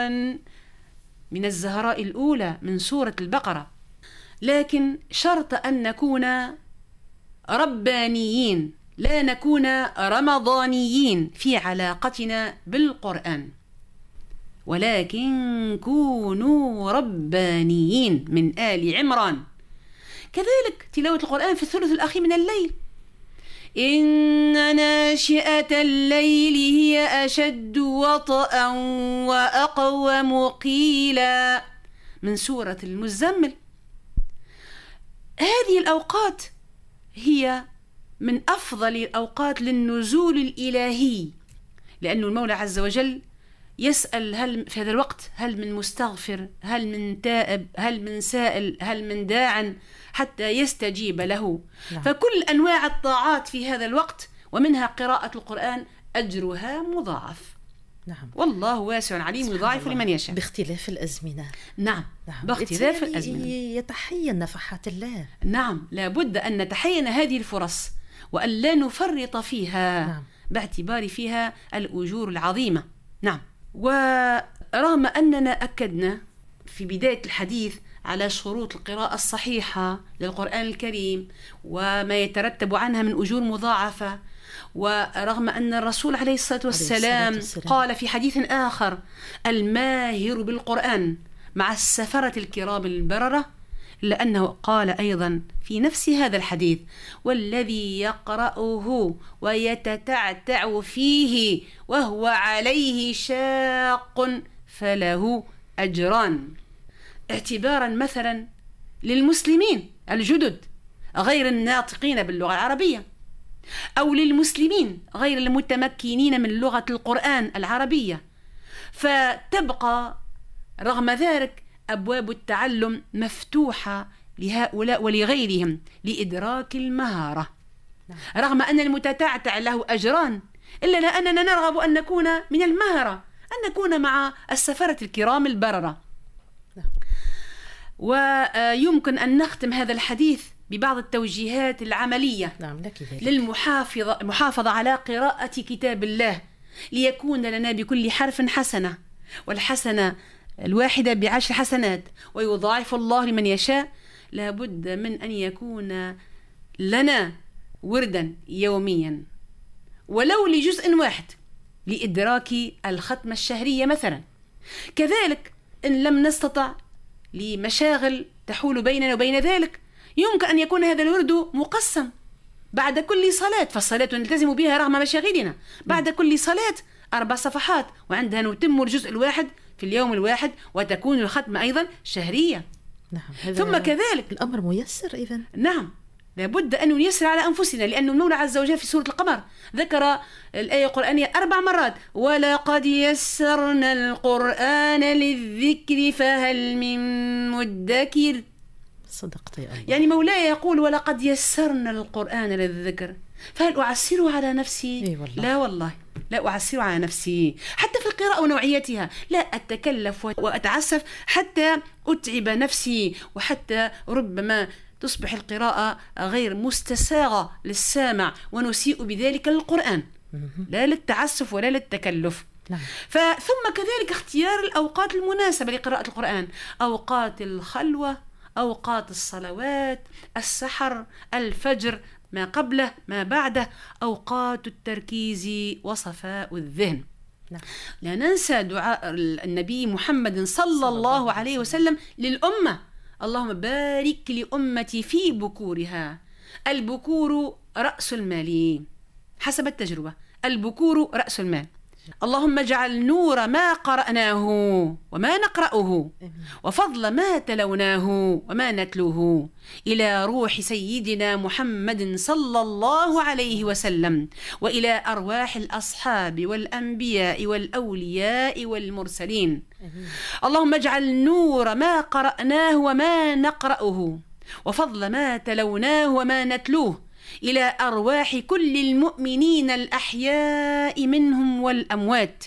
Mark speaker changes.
Speaker 1: من الزهراء الأولى من سورة البقرة، لكن شرط أن نكون ربانيين، لا نكون رمضانيين في علاقتنا بالقرآن، ولكن كونوا ربانيين من آل عمران. كذلك تلاوة القرآن في الثلث الأخير من الليل، إن ناشئة الليل هي أشد وطئا وأقوم قيلا من سورة المزمل. هذه الأوقات هي من أفضل الأوقات للنزول الإلهي، لأن المولى عز وجل يسأل هل في هذا الوقت هل من مستغفر، هل من تائب، هل من سائل، هل من داع حتى يستجيب له. نعم. فكل أنواع الطاعات في هذا الوقت ومنها قراءة القرآن أجرها مضاعف.
Speaker 2: نعم.
Speaker 1: والله واسع عليم يضاعف لمن يشاء
Speaker 2: باختلاف الأزمنة.
Speaker 1: نعم. باختلاف الأزمنة
Speaker 2: يتحين نفحات الله.
Speaker 1: نعم، لابد أن نتحين هذه الفرص وأن لا نفرط فيها.
Speaker 2: نعم.
Speaker 1: باعتبار فيها الأجور العظيمة. نعم. ورغم أننا أكدنا في بداية الحديث على شروط القراءة الصحيحة للقرآن الكريم وما يترتب عنها من أجور مضاعفة، ورغم أن الرسول عليه الصلاة والسلام قال في حديث آخر: الماهر بالقرآن مع السفرة الكرام البررة، لأنه قال أيضا في نفس هذا الحديث: والذي يقرأه ويتتعتع فيه وهو عليه شاق فله أجران. اعتبارا مثلا للمسلمين الجدد غير الناطقين باللغة العربية، أو للمسلمين غير المتمكنين من لغة القرآن العربية، فتبقى رغم ذلك أبواب التعلم مفتوحة لهؤلاء ولغيرهم لإدراك المهارة. رغم أن المتتعتع له أجران، إلا أننا نرغب أن نكون من المهرة، أن نكون مع السفرة الكرام البررة. ويمكن أن نختم هذا الحديث ببعض التوجيهات العملية للمحافظة على قراءة كتاب الله، ليكون لنا بكل حرف حسنة، والحسنة الواحدة ب10 حسنات، ويضاعف الله لمن يشاء. لابد من أن يكون لنا وردا يوميا ولو لجزء واحد لإدراك الختمة الشهرية مثلا. كذلك إن لم نستطع لمشاغل تحول بيننا وبين ذلك، يمكن أن يكون هذا الورد مقسم بعد كل صلاة، فالصلاة نلتزم بها رغم مشاغلنا، بعد كل صلاة 4 صفحات، وعندها نتم الجزء الواحد في اليوم الواحد، وتكون الختمة أيضا شهرية.
Speaker 2: نعم.
Speaker 1: ثم كذلك
Speaker 2: الأمر ميسر إذن.
Speaker 1: نعم، لابد أن نيسر على أنفسنا، لأن المولى عز وجل في سورة القمر ذكر الآية القرآنية 4 مرات: ولقد يسرنا القرآن للذكر فهل من مدكر.
Speaker 2: صدقت يا الله.
Speaker 1: يعني مولاي يقول: ولقد يسرنا القرآن للذكر، فهل أعسره على نفسي؟
Speaker 2: والله.
Speaker 1: لا والله، لا أعسر على نفسي حتى في القراءة ونوعيتها، لا أتكلف وأتعسف حتى أتعب نفسي، وحتى ربما تصبح القراءة غير مستساغة للسامع ونسيء بذلك للقرآن، لا للتعسف ولا للتكلف. ثم كذلك اختيار الأوقات المناسبة لقراءة القرآن، أوقات الخلوة، أوقات الصلوات، السحر، الفجر، ما قبله ما بعده، أوقات التركيز وصفاء الذهن. لا ننسى دعاء النبي محمد صلى الله عليه وسلم للأمة: اللهم بارك لأمتي في بكورها. البكور رأس المال حسب التجربة، البكور رأس المال. اللهم اجعل نور ما قرأناه وما نقرأه، وفضل ما تلوناه وما نتلوه، إلى روح سيدنا محمد صلى الله عليه وسلم، وإلى أرواح الأصحاب والأنبياء والأولياء والمرسلين. اللهم اجعل نور ما قرأناه وما نقرأه، وفضل ما تلوناه وما نتلوه، إلى أرواح كل المؤمنين الأحياء منهم والأموات،